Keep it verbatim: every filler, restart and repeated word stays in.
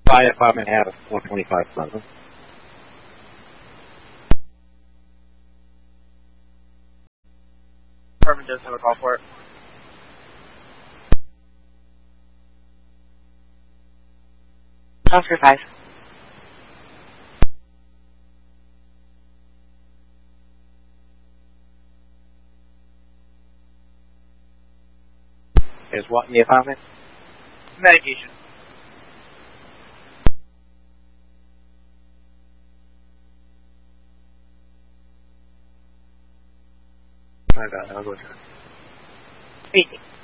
Fire department have one twenty-five Plaza. Department does have a call for it. Oscar five. There's what in the apartment? Medication. I got it, I'll go check. Easy.